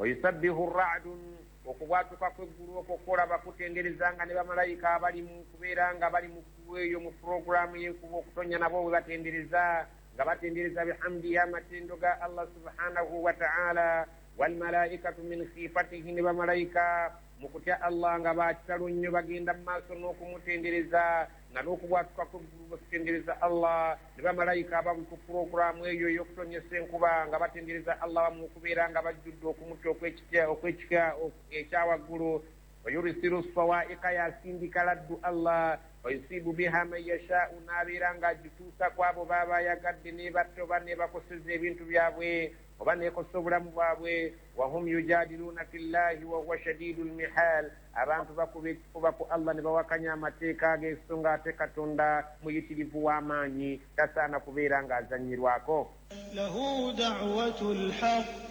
wayusabbihu ra'du okubwatuka kw'eggulu okwokola bakutenderezanga ne bamalayika abali mu kubeera nga bali mu kuweeyo mu puroguramu y'enkuba okutonya nabo bwe batendereza nga batendereza bihamdihi amatendo ga Allah subhanahu wa ta'ala walmalaikatu min khifatihi ne bamalayika mu kutya Allah nga bakitalo nnyo bagenda mu maaso n'okumutendereza nga n'okubwatuka kw'eggulu bakutendereza Allah ne bamalayika abali ku puroguramu eyo y'okutonyesa enkuba nga batendereza Allah wamu okubeera nga bajjudde okumutya okwekika ekyawaggulu wayurisiru sawaika yasindika laddu Allah wayusibu biha man yashau n'abeera ng'agituusa ku abo baba yagadde n'ebatta oba n'ebakoseza ebintu byabwe oba n'ekosa obulamu bwabwe wahum yujadiluuna fillahi wahuwa shadidu lmihal abantu bakuba ekifuba ku Allah ne bawakanya amateeka g'ensonga ate Katonda muyitirivu w'amaanyi tasaana kubeera ng'azanyirwako.